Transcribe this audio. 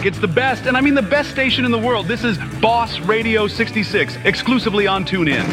Rock. It's the best, and I mean the best station in the world. This is Boss Radio 66, exclusively on TuneIn.